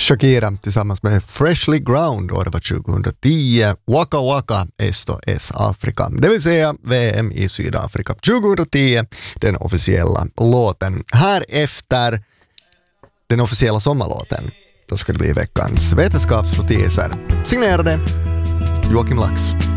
Shakira tillsammans med Freshly Ground, och det var 2010. Waka Waka Esto es Afrika, det vill säga VM i Sydafrika 2010, den officiella låten. Här efter den officiella sommarlåten, då ska det bli veckans vetenskapsnotiser, signerade Joakim Lax.